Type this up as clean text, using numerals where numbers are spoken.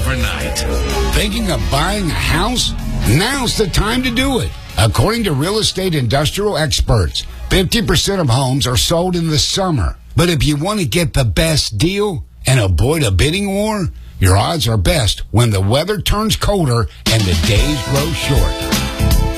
overnight. Thinking of buying a house? Now's the time to do it. According to real estate industrial experts, 50% of homes are sold in the summer. But if you want to get the best deal and avoid a bidding war, your odds are best when the weather turns colder and the days grow short.